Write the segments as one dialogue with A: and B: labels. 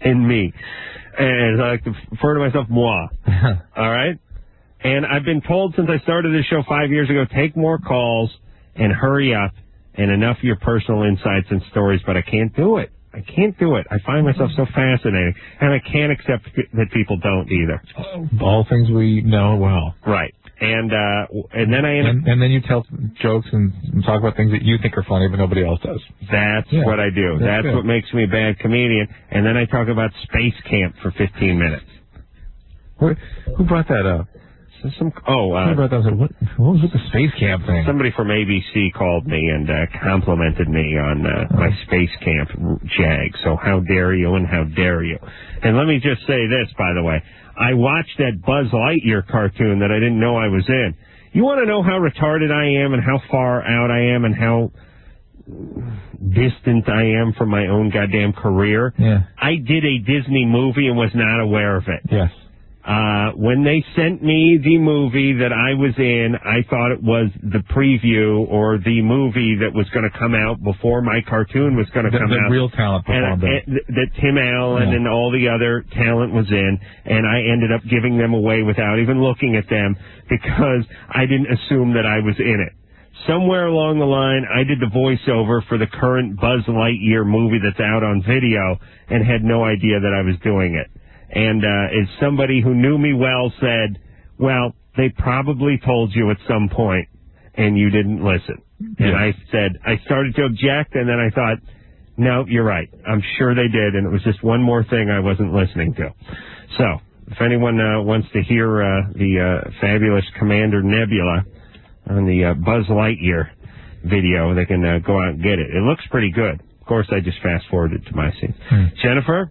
A: in me. And I like to refer to myself, moi. All right? And I've been told since I started this show 5 years ago, take more calls and hurry up and enough of your personal insights and stories, but I can't do it. I can't do it. I find myself so fascinating, and I can't accept that people don't either.
B: All things we know well.
A: Right. And then I end up...
B: And then you tell jokes and talk about things that you think are funny, but nobody else does.
A: That's what I do. That's what makes me a bad comedian. And then I talk about space camp for 15 minutes.
B: Who brought that up?
A: Who brought that up?
B: What was with the space camp thing?
A: Somebody from ABC called me and complimented me on my space camp jag. So how dare you and how dare you. And let me just say this, by the way. I watched that Buzz Lightyear cartoon that I didn't know I was in. You want to know how retarded I am and how far out I am and how distant I am from my own goddamn career?
B: Yeah.
A: I did a Disney movie and was not aware of it.
B: Yes.
A: When they sent me the movie that I was in, I thought it was the preview or the movie that was going to come out before my cartoon was going to come out.
B: The real talent performed
A: that Tim Allen and all the other talent was in, and I ended up giving them away without even looking at them because I didn't assume that I was in it. Somewhere along the line, I did the voiceover for the current Buzz Lightyear movie that's out on video and had no idea that I was doing it. And as somebody who knew me well said, well, they probably told you at some point, and you didn't listen. And I said, I started to object, and then I thought, no, you're right. I'm sure they did, and it was just one more thing I wasn't listening to. So, if anyone wants to hear the fabulous Commander Nebula on the Buzz Lightyear video, they can go out and get it. It looks pretty good. Of course, I just fast-forwarded to my scene. Jennifer?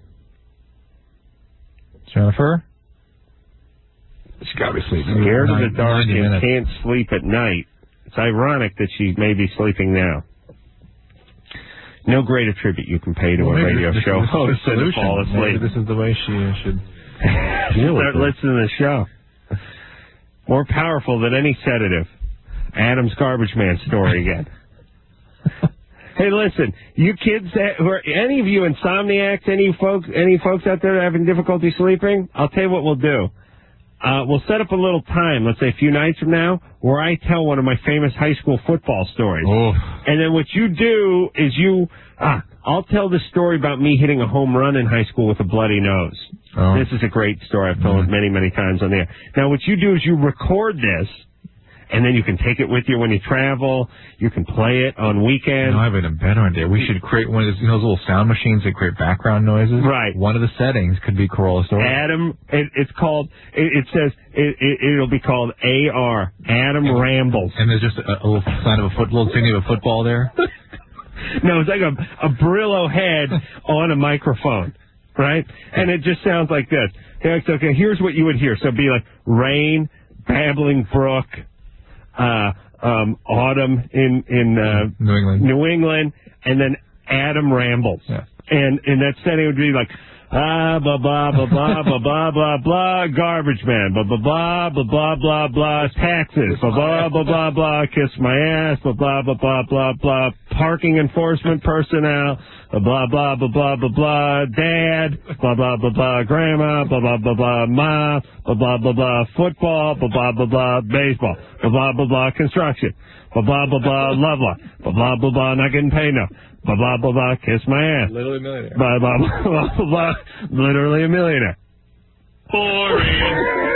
B: She got to be sleeping.
A: Scared of the dark and can't sleep at night. It's ironic that she may be sleeping now. No greater tribute you can pay to a radio show host than to fall asleep.
B: Maybe this is the way she should deal with it.
A: Start listening to the show. More powerful than any sedative. Adam's Garbage Man story again. Hey, listen, you kids, any of you insomniacs, any folks out there having difficulty sleeping, I'll tell you what we'll do. We'll set up a little time, let's say a few nights from now, where I tell one of my famous high school football stories.
B: Oh.
A: And then what you do is I'll tell the story about me hitting a home run in high school with a bloody nose. Oh. This is a great story. I've told it many, many times on the air. Now, what you do is you record this, and then you can take it with you when you travel. You can play it on weekends.
B: I have an better idea. We should create one of those, those little sound machines that create background noises.
A: Right.
B: One of the settings could be Corolla Story.
A: Adam, it'll be called AR, Adam Rambles.
B: And there's just a little sign of little insignia of a football there?
A: No, it's like a Brillo head on a microphone, right? And it just sounds like this. Okay, here's what you would hear. So it'd be like rain, babbling brook, autumn in New England, and then Adam Rambles.
B: Yeah.
A: And in that setting, it would be like, blah, blah, blah, blah, blah, blah, blah, blah, garbage man, blah, blah, blah, blah, blah, blah, blah, taxes, blah, blah, blah, blah, blah, kiss my ass, blah, blah, blah, blah, blah, blah, parking enforcement personnel, blah, blah, blah, blah, blah, blah, dad, blah, blah, blah, blah, grandma, blah, blah, blah, blah, ma, blah, blah, blah, blah, football, blah, blah, blah, blah, baseball, blah, blah, blah, blah, construction, blah, blah, blah, blah, love life, blah, blah, blah, blah, not getting paid enough, blah, blah, blah, blah, kiss my ass.
B: Literally a millionaire.
A: Blah, blah, blah, blah, blah, blah, literally a millionaire. Boring.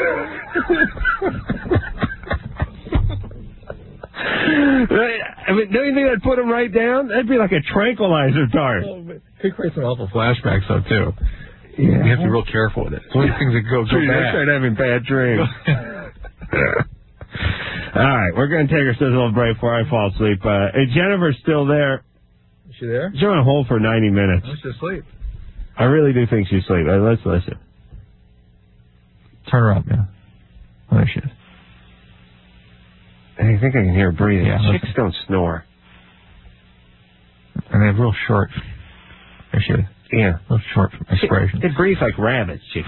A: I mean, don't you think that'd put him right down? That'd be like a tranquilizer dart.
B: Could create some awful flashbacks, though, too. Yeah. You have to be real careful with it. It's one of these things that go bad.
A: I start having bad dreams. All right, we're going to take ourselves a little break before I fall asleep. Jennifer's still there.
B: Is she there?
A: She's on hold for 90 minutes.
B: She's asleep.
A: I really do think she's asleep. Let's listen.
B: Turn her up, yeah. Oh, there she is.
A: I think I can hear her breathing.
B: Yeah,
A: chicks don't snore.
B: And they have real short. There she is.
A: Yeah.
B: Real short expiration.
A: They breathe like rabbits, chicks.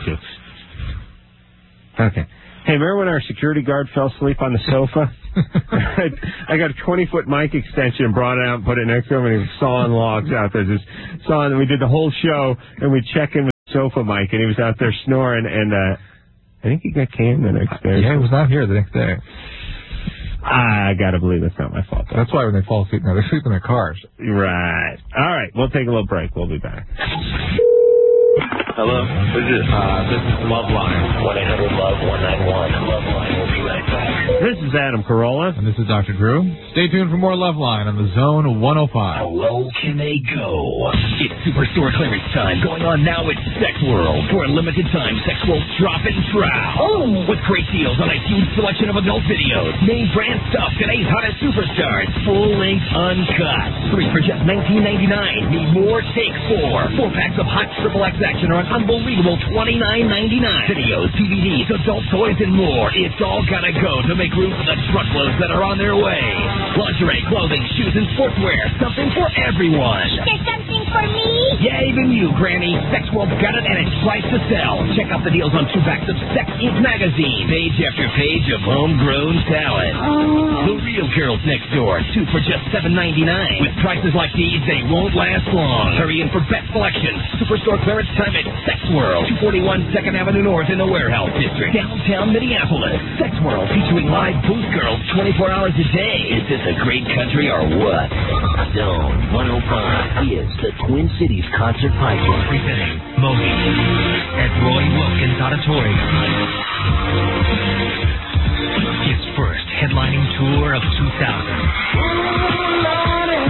A: Okay. Hey, remember when our security guard fell asleep on the sofa? I got a 20-foot mic extension and brought it out and put it next to him, and he was sawing logs out there. Just sawing. And we did the whole show, and we check in with sofa, Mike, and he was out there snoring, and I think he got canned the next day.
B: Yeah, he was not here the next day.
A: I gotta believe it's not my fault.
B: That's why when they fall asleep, they sleep in their cars.
A: Right. All right, we'll take a little break. We'll be back.
C: Hello? Who's this?
B: This is Loveline.
C: 1-800-LOVE-191. Loveline will be right back.
A: This is Adam Carolla.
B: And this is Dr. Drew. Stay tuned for more Loveline on the Zone 105.
C: How low can they go? It's Superstore clearance time. Going on now at Sex World. For a limited time, Sex World's drop and trow. With great deals on a huge selection of adult videos. Name brand stuff, today's hottest superstars. Full length uncut. 3 for just $19.99. Need more? Take 4. 4 packs of hot XXX action are an unbelievable $29.99. Videos, DVDs, adult toys, and more. It's all gotta go to make room for the truckloads that are on their way. Lingerie, clothing, shoes, and sportswear. Something for everyone.
D: Is there something for me?
C: Yeah, even you, Granny. Sex World's got it and it's priced to sell. Check out the deals on 2 packs of Sex Inc. magazine. Page after page of homegrown talent. The real Carol's next door. 2 for just $7.99. With prices like these, they won't last long. Hurry in for best selection. Superstore clearance time at Sex World. 241 2nd Avenue North in the Warehouse District. Downtown Minneapolis. Sex World featuring live booth girls 24 hours a day. Is this a great country or what? Zone 105 is the Twin Cities Concert Pipeline. Presenting Moby at Roy Wilkins Auditorium. His first headlining tour of 2000.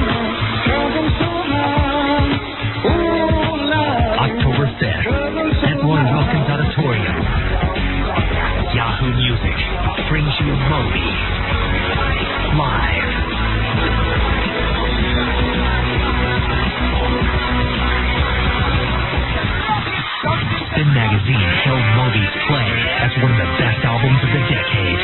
C: October 5th at Roy Wilkins Auditorium. Yahoo Music brings you Moby live. Spin Magazine hailed Moby's play as one of the best albums of the decade.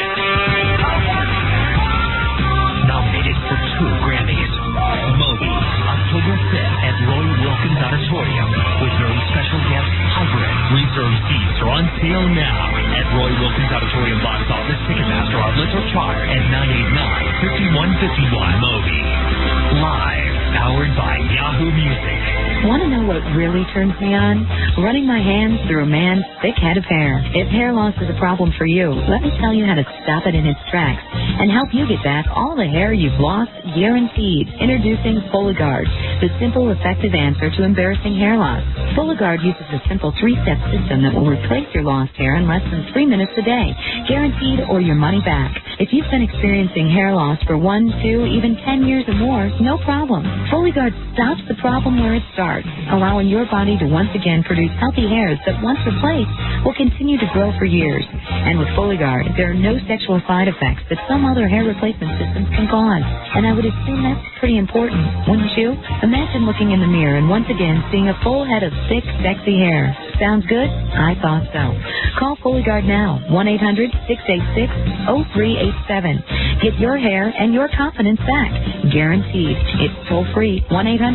C: Nominated for 2 Grammys. Moby, October 5th at Roy Wilkins Auditorium with very special guest Hybrid. Reserved seats are on sale now at Roy Wilkins Auditorium box office, Ticketmaster outlets, or chart at 989-5151. Moby, live, powered by Yahoo Music.
E: Want to know what really turns me on? Running my hands through a man's thick head of hair. If hair loss is a problem for you, let me tell you how to stop it in its tracks and help you get back all the hair you've lost, guaranteed. Introducing Fuligard, the simple, effective answer to embarrassing hair loss. Fuligard uses a simple 3-step system that will replace your lost hair in less than 3 minutes a day, guaranteed, or your money back. If you've been experiencing hair loss for 1, 2, even 10 years or more, no problem. Fuligard stops the problem where it starts, allowing your body to once again produce healthy hairs that, once replaced, will continue to grow for years. And with Fuligard, there are no sexual side effects that some other hair replacement systems can cause. And I would assume that's pretty important, wouldn't you? Imagine looking in the mirror and once again seeing a full head of thick, sexy hair. Sounds good? I thought so. Call Fuligard now, 1-800-686-0387. Get your hair and your confidence back. Guaranteed. It's toll-free,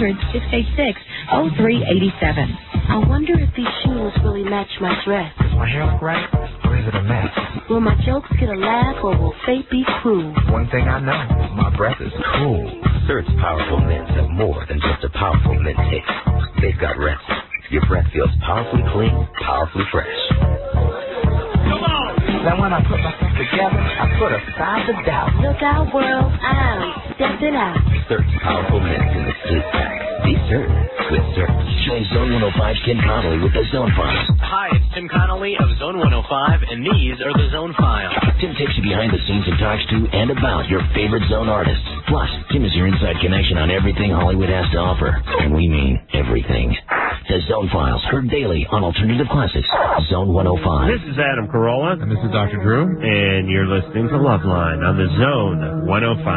E: 1-800-686-0387.
D: I wonder if these shoes really match my dress.
F: Does my hair look right, or is it a mess?
D: Will my jokes get a laugh, or will fate be cruel?
F: One thing I know, my breath is cool.
G: Cert's powerful mints have more than just a powerful mint taste. They've got reps. Your breath feels powerfully clean, powerfully fresh.
F: Come on! Now when I put myself together, I put aside the doubt.
D: Look out, world, I'm stepping out.
G: Cert's powerful mints in the sleep pack. Be certain with Cert. Join Zone 105's Tim Connolly with the Zone Files.
H: Hi, it's Tim Connolly of Zone 105, and these are the Zone Files.
G: Tim takes you behind the scenes and talks to and about your favorite Zone artists. Plus, Tim is your inside connection on everything Hollywood has to offer. And we mean everything. The Zone Files, heard daily on Alternative Classics, Zone 105.
A: This is Adam Carolla.
B: And this is Dr. Drew.
A: And you're listening to Loveline on the Zone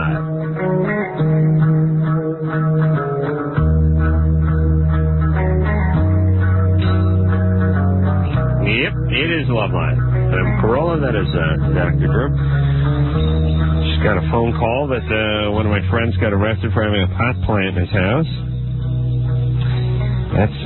A: 105. Yep, it is Loveline. I'm Carolla, that is Dr. Drew. Just got a phone call that one of my friends got arrested for having a pot plant in his house. That's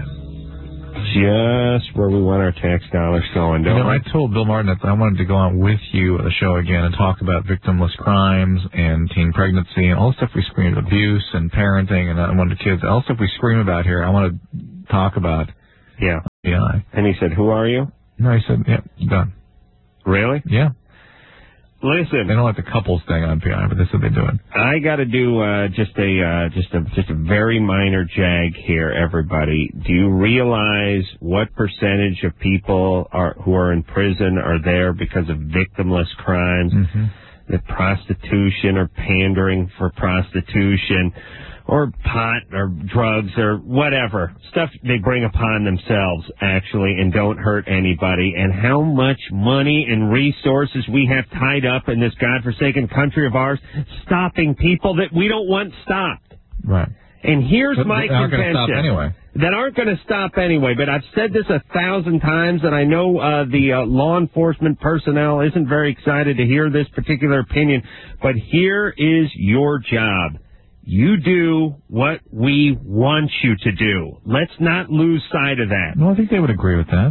A: just where we want our tax dollars going, don't we?
B: I told Bill Martin that I wanted to go on with you at the show again and talk about victimless crimes and teen pregnancy and all the stuff we scream, abuse and parenting and unwanted kids, all the stuff we scream about here. I want to talk about.
A: Yeah.
B: PI.
A: And he said, "Who are you?"
B: No, he said, "Yeah, done."
A: Really?
B: Yeah.
A: Listen,
B: They don't like the couples thing on PI, but this is what they do it.
A: I got to do just a very minor jag here, everybody. Do you realize what percentage of people who are in prison are there because of victimless crimes?
B: Mm-hmm.
A: The prostitution or pandering for prostitution or pot or drugs or whatever. Stuff they bring upon themselves, actually, and don't hurt anybody. And how much money and resources we have tied up in this godforsaken country of ours, stopping people that we don't want stopped.
B: Right.
A: And here's my
B: contention. That aren't going to stop anyway.
A: That aren't going to stop anyway. But I've said this 1,000 times, and I know the law enforcement personnel isn't very excited to hear this particular opinion. But here is your job. You do what we want you to do. Let's not lose sight of that.
B: No, I think they would agree with that.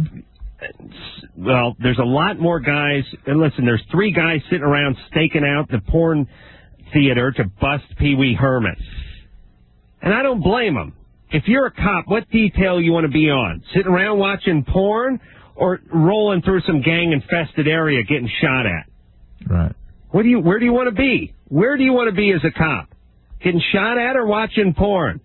A: Well, there's a lot more guys. And listen, there's 3 guys sitting around staking out the porn theater to bust Pee Wee Herman. And I don't blame them. If you're a cop, what detail you want to be on? Sitting around watching porn or rolling through some gang-infested area getting shot at?
B: Right.
A: Where do you want to be? Where do you want to be as a cop? Getting shot at or watching porn?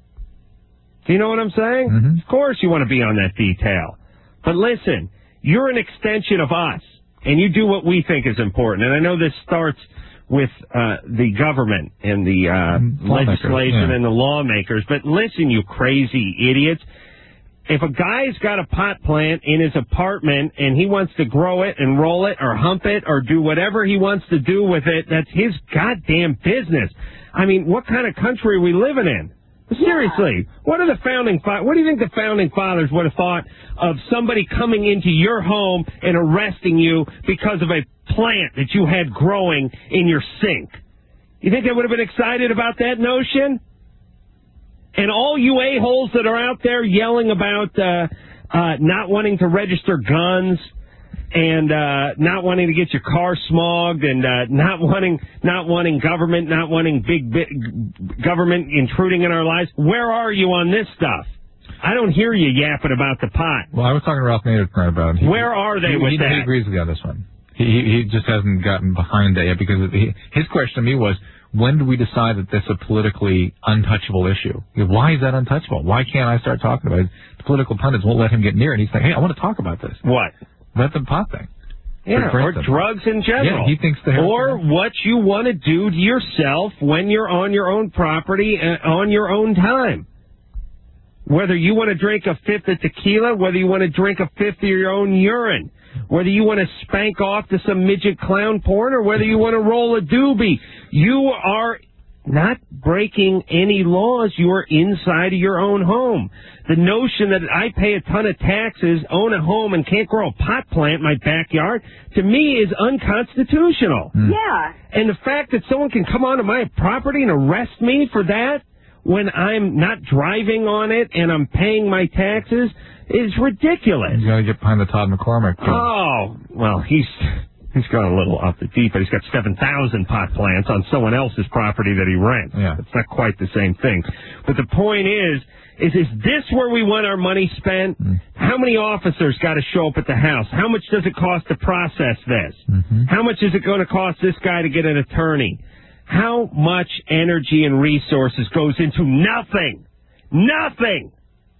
A: Do you know what I'm saying?
B: Mm-hmm.
A: Of course you want to be on that detail. But listen, you're an extension of us, and you do what we think is important. And I know this starts with the government and the legislation and the lawmakers, but listen, you crazy idiots. If a guy's got a pot plant in his apartment and he wants to grow it and roll it or hump it or do whatever he wants to do with it, that's his goddamn business. I mean, what kind of country are we living in? Seriously, what do you think the founding fathers would have thought of somebody coming into your home and arresting you because of a plant that you had growing in your sink? You think they would have been excited about that notion? And all you a-holes that are out there yelling about not wanting to register guns and not wanting to get your car smogged and not wanting government, not wanting big government intruding in our lives, where are you on this stuff? I don't hear you yapping about the pot.
B: Well, I was talking to Ralph Nader tonight about it.
A: Where are they with that?
B: He agrees with you on this one. He just hasn't gotten behind that yet because his question to me was, when do we decide that this is a politically untouchable issue? Why is that untouchable? Why can't I start talking about it? The political pundits won't let him get near it. He's like, hey, I want to talk about this.
A: What?
B: About the pot thing.
A: Yeah, or drugs in general.
B: Yeah, he thinks
A: or what you want to do to yourself when you're on your own property on your own time. Whether you want to drink a fifth of tequila, whether you want to drink a fifth of your own urine, whether you want to spank off to some midget clown porn, or whether you want to roll a doobie. You are not breaking any laws. You are inside of your own home. The notion that I pay a ton of taxes, own a home, and can't grow a pot plant in my backyard, to me is unconstitutional.
I: Yeah.
A: And the fact that someone can come onto my property and arrest me for that when I'm not driving on it and I'm paying my taxes is ridiculous.
B: You got to get behind the Todd McCormick.
A: Oh, well, he's gone a little off the deep end. He's got 7,000 pot plants on someone else's property that he rents.
B: Yeah.
A: It's not quite the same thing. But the point is this where we want our money spent? How many officers got to show up at the house? How much does it cost to process this? How much is it going to cost this guy to get an attorney? How much energy and resources goes into nothing? Nothing.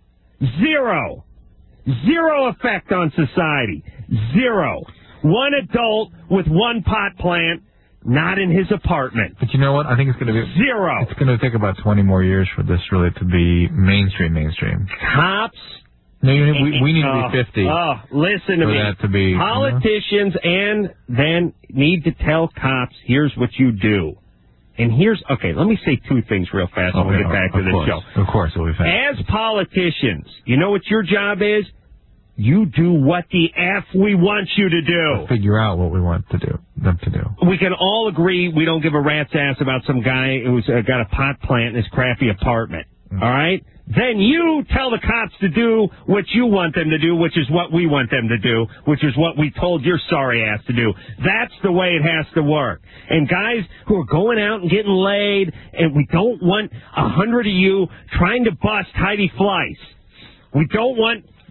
A: Zero. Zero effect on society. Zero. One adult with one pot plant, not in his apartment.
B: But you know what? I think it's going to be
A: zero.
B: It's going to take about 20 more years for this really to be mainstream.
A: Cops.
B: No, we need to be 50.
A: Oh, listen to me.
B: That to be,
A: politicians and then need to tell cops, here's what you do. And okay, let me say 2 things real fast and we'll get back to the show.
B: Of course, we'll be fast.
A: As politicians, you know what your job is? You do what the F we want you to do.
B: We'll figure out what we want them to do.
A: We can all agree we don't give a rat's ass about some guy who's got a pot plant in his crappy apartment. All right? Then you tell the cops to do what you want them to do, which is what we want them to do, which is what we told your sorry ass to do. That's the way it has to work. And guys who are going out and getting laid, and we don't want 100 of you trying to bust Heidi Fleiss. We don't want 5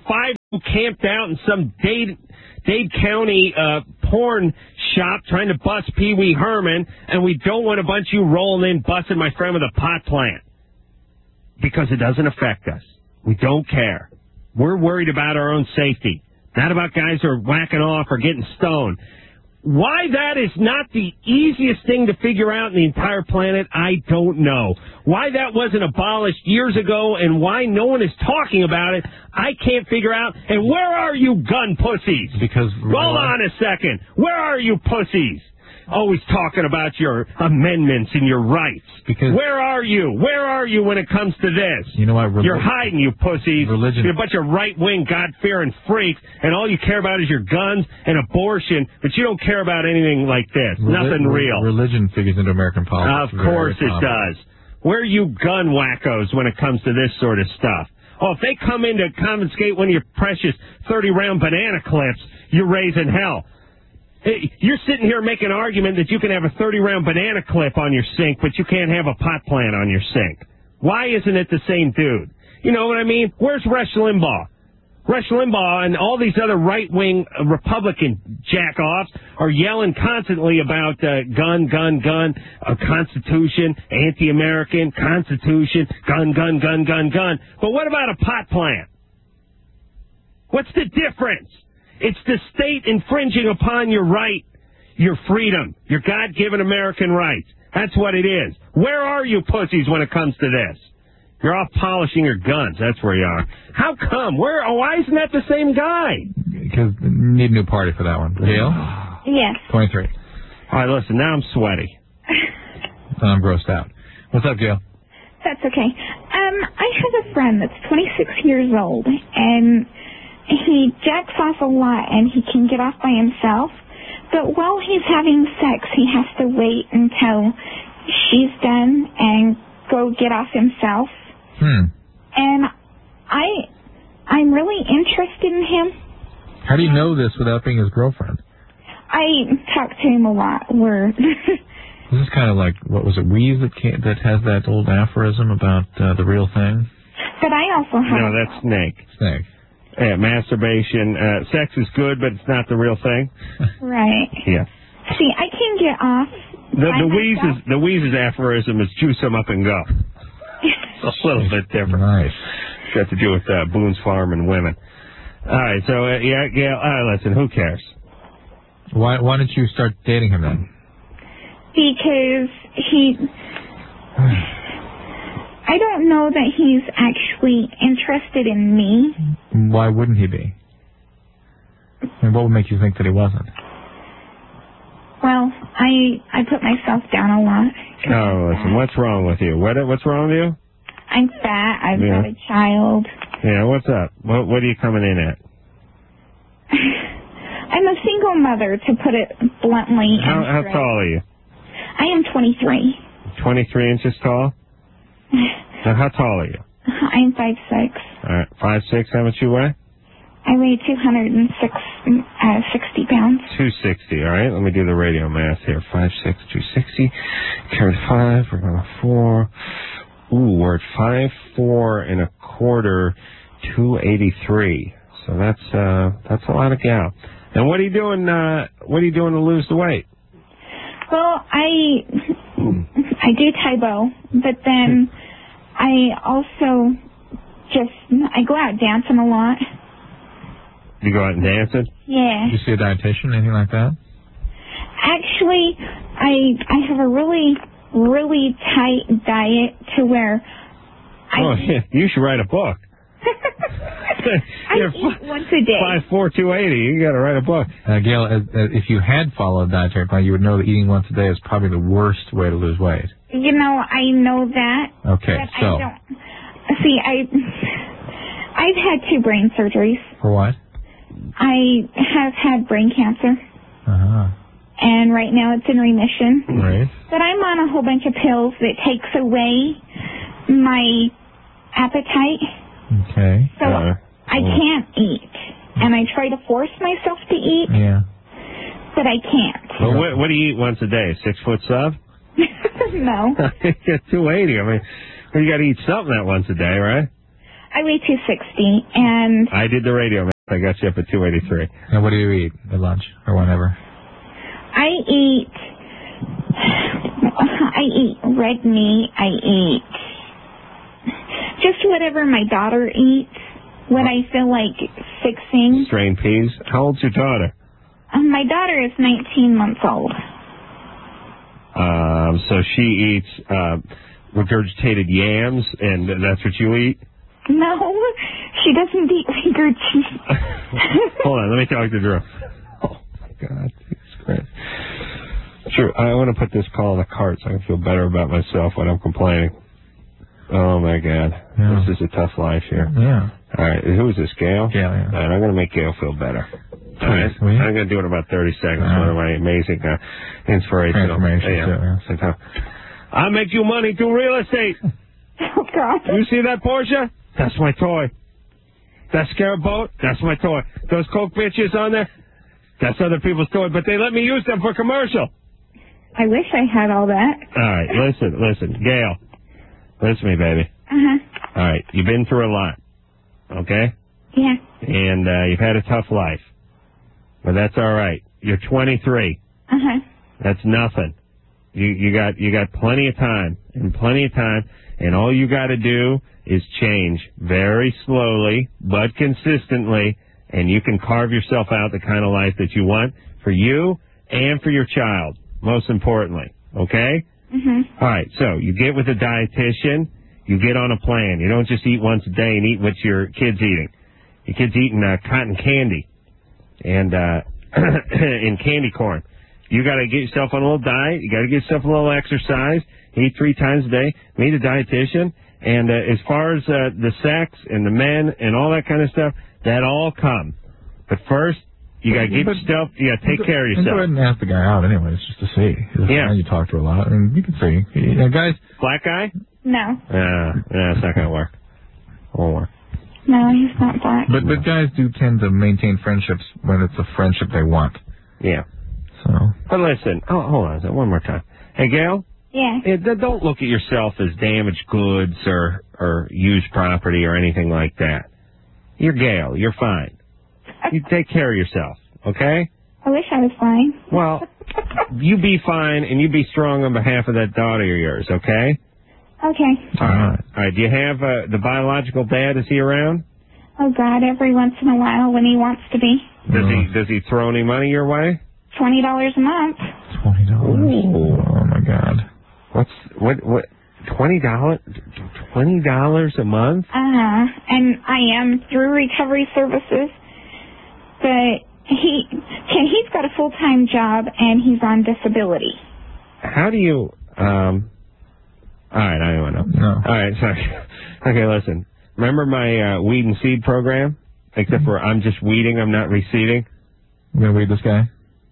A: camped out in some Dade County porn shop trying to bust Pee Wee Herman, and we don't want a bunch of you rolling in busting my friend with a pot plant. Because it doesn't affect us. We don't care. We're worried about our own safety, not about guys who are whacking off or getting stoned. Why that is not the easiest thing to figure out in the entire planet, I don't know. Why that wasn't abolished years ago and why no one is talking about it, I can't figure out. And where are you gun pussies?
B: Because
A: hold on a second. Where are you pussies? Always talking about your amendments and your rights.
B: Because
A: where are you? Where are you when it comes to this?
B: You know what?
A: You're hiding, you pussies.
B: Religion.
A: You're a bunch of right-wing, God-fearing freaks, and all you care about is your guns and abortion, but you don't care about anything like this. Nothing real.
B: Religion figures into American politics.
A: Of course it does. Where are you gun wackos when it comes to this sort of stuff? Oh, if they come in to confiscate one of your precious 30-round banana clips, you're raising hell. You're sitting here making an argument that you can have a 30-round banana clip on your sink, but you can't have a pot plant on your sink. Why isn't it the same dude? You know what I mean? Where's Rush Limbaugh? Rush Limbaugh and all these other right-wing Republican jack-offs are yelling constantly about gun, Constitution, anti-American, Constitution, gun. But what about a pot plant? What's the difference? It's the state infringing upon your right, your freedom, your God-given American rights. That's what it is. Where are you pussies when it comes to this? You're off polishing your guns. That's where you are. How come? Why isn't that the same guy?
B: Because you need a new party for that one. Gail?
I: Yes.
B: 23.
A: All right, listen, now I'm sweaty.
B: I'm grossed out. What's up, Gail?
I: That's okay. I have a friend that's 26 years old, and he jacks off a lot, and he can get off by himself. But while he's having sex, he has to wait until she's done and go get off himself. And I'm really interested in him.
B: How do you know this without being his girlfriend?
I: I talk to him a lot.
B: This is kind of like, what was it, Weeze that has that old aphorism about the real thing?
I: But I also have...
A: No, that's Snake.
B: Snake.
A: Yeah, masturbation. Sex is good, but it's not the real thing.
I: Right.
A: Yeah.
I: See, I can get off.
A: The Weeze's aphorism is juice them up and go. It's a little bit different.
B: Nice.
A: Got to do with Boone's Farm and women. All right, so, Gail, all right, listen, who cares?
B: Why don't you start dating him then?
I: Because I don't know that he's actually interested in me.
B: Why wouldn't he be? And what would make you think that he wasn't?
I: Well, I put myself down a lot.
A: Oh, listen, what's wrong with you? What's wrong with you?
I: I'm fat. I've got a child.
A: Yeah, what's up? What are you coming in at?
I: I'm a single mother, to put it bluntly.
A: How tall are you?
I: I am 23.
A: 23 inches tall? So how tall are you?
I: I'm 5'6".
A: All right, 5'6". How much you weigh?
I: I weigh 260 pounds.
A: 260. All right, let me do the radio math here. 5'6", 260. Carry 5. We're going to 4. Ooh, we're at 5'4 and a quarter, 283. So that's a lot of gal. And what are you doing? What are you doing to lose the weight?
I: Well, I do Taebo, but then I also I go out dancing a lot.
A: You go out and dancing?
I: Yeah.
B: Do you see a dietitian, anything like that?
I: Actually, I have a really, really tight diet to where
A: you should write a book.
I: I eat once a day.
A: 5'4", 280. You got to write a book.
B: Gail, if you had followed a dietary plan, you would know that eating once a day is probably the worst way to lose weight.
I: You know, I know that.
B: Okay,
I: but
B: so.
I: I don't. See, I've had 2 brain surgeries.
B: For what?
I: I have had brain cancer.
B: Uh-huh.
I: And right now it's in remission.
B: Right.
I: But I'm on a whole bunch of pills that takes away my appetite.
B: Okay.
I: So I can't eat. And I try to force myself to eat.
B: Yeah.
I: But I can't.
A: Well, what do you eat once a day? 6 foot sub?
I: No.
A: You get 280. I mean, you got to eat something that once a day, right?
I: I weigh 260, and
A: I did the radio. I got you up at 283.
B: And what do you eat at lunch or whenever?
I: I eat red meat. I eat just whatever my daughter eats. What I feel like fixing.
A: Strained peas. How old's your daughter?
I: My daughter is 19 months old.
A: So she eats regurgitated yams, and that's what you eat?
I: No, she doesn't eat regurgitated.
A: Hold on, let me talk to Drew. Oh, my God. Jesus Christ. Drew, I want to put this call in the cart so I can feel better about myself when I'm complaining. Oh, my God. Yeah. This is a tough life here.
B: Yeah.
A: All right, who is this, Gail?
B: Gail, yeah.
A: All right, I'm going to make Gail feel better. All right, I'm going to do it in about 30 seconds. One of my amazing inspirational.
B: Yeah.
A: I'll make you money through real estate.
I: Oh, God.
A: You see that Porsche? That's my toy. That Scarab boat? That's my toy. Those Coke bitches on there? That's other people's toy, but they let me use them for commercial.
I: I wish I had all that.
A: All right, listen. Gail, listen to me, baby.
I: Uh-huh.
A: All right, you've been through a lot, okay?
I: Yeah.
A: And you've had a tough life. But that's all right. You're 23.
I: Uh-huh.
A: That's nothing. You got plenty of time, and all you got to do is change very slowly but consistently, and you can carve yourself out the kind of life that you want for you and for your child, most importantly, okay?
I: Mm-hmm.
A: All right, so you get with a dietitian, you get on a plan. You don't just eat once a day and eat what your kid's eating. Your kid's eating cotton candy and and candy corn. You got to get yourself on a little diet. You got to get yourself a little exercise. Eat 3 times a day. Meet a dietitian. And as far as the sex and the men and all that kind of stuff, that all come. But first, you got to get yourself. You got to take care of yourself.
B: Go ahead and ask the guy out, anyways, just to see.
A: Yeah,
B: you talk to a lot, and you can see. Guys,
A: black guy?
I: No.
A: Yeah, it's not gonna work. It won't work.
I: No, he's not black.
B: But guys do tend to maintain friendships when it's a friendship they want.
A: Yeah.
B: So.
A: But listen, hold on one more time. Hey, Gail?
I: Yeah.
A: Don't look at yourself as damaged goods or used property or anything like that. You're Gail. You're fine. You take care of yourself, okay?
I: I wish I was fine.
A: Well, you be fine and you be strong on behalf of that daughter of yours, okay?
I: Okay.
A: All right. Do you have the biological dad? Is he around?
I: Oh, God, every once in a while when he wants to be.
A: Does he throw any money your way?
I: $20 a month.
B: $20. Oh, my God.
A: What? $20? $20 a month?
I: And I am through recovery services, but he's got a full-time job and he's on disability.
A: How do you? All right, I don't know.
B: No.
A: All right, sorry. Okay, listen. Remember my weed and seed program? Except for I'm just weeding, I'm not reseeding.
B: You gonna weed this guy?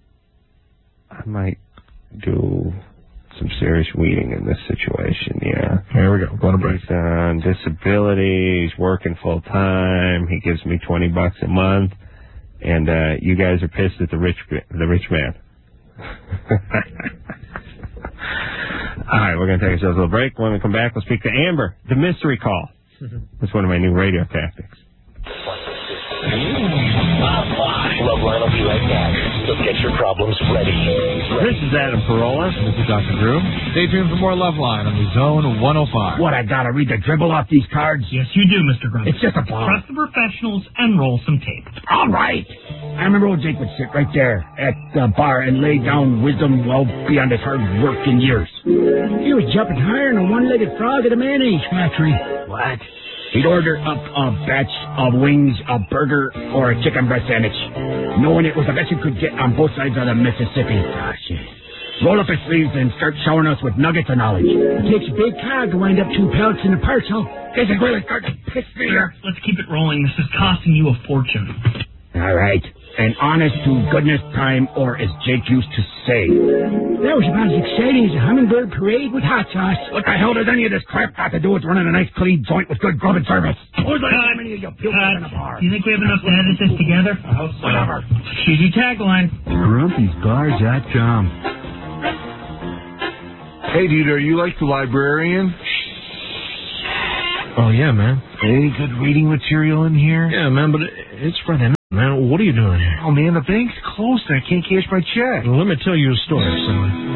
A: I might do some serious weeding in this situation, yeah.
B: Here we go. Go on a break.
A: He's on disability. He's working full time. He gives me $20 a month, and you guys are pissed at the rich man. All right, we're going to take ourselves a little break. When we come back, we'll speak to Amber, the mystery call. That's one of my new radio tactics.
G: Loveline will be right back. So get your problems ready.
A: This is Adam Carolla.
B: This is Dr. Drew. Stay tuned for more Loveline on the Zone 105.
J: What, I gotta read the dribble off these cards?
K: Yes, you do, Mr. Grumpy.
J: It's just a bomb.
K: Trust the professionals and roll some tape.
J: All right. I remember old Jake would sit right there at the bar and lay down wisdom well beyond his hard work in years. He was jumping higher than a one-legged frog at a mayonnaise factory. What? He'd order up a batch of wings, a burger, or a chicken breast sandwich, knowing it was the best he could get on both sides of the Mississippi. Roll up his sleeves and start showering us with nuggets of knowledge. It takes a big cog to wind up 2 pellets in a parcel. This is really starting to piss me off.
K: Let's keep it rolling. This is costing you a fortune.
J: All right. An honest-to-goodness time, or as Jake used to say. That was about as exciting as a hummingbird parade with hot sauce. What the hell does any of this crap got to do with running a nice, clean joint with good grub and service? Who's like how many of you puke in a bar?
K: Do you think we have enough to edit this together?
J: Whatever.
K: Cheesy tagline.
L: Grumpy'sBars.com. Hey, dude, are you like the librarian?
M: Oh, yeah, man.
L: Any good reading material in here?
M: Yeah, man, but it's Friday night. Man, what are you doing here?
L: Oh, man, the bank's closed and I can't cash my check.
M: Well, let me tell you a story, Sally.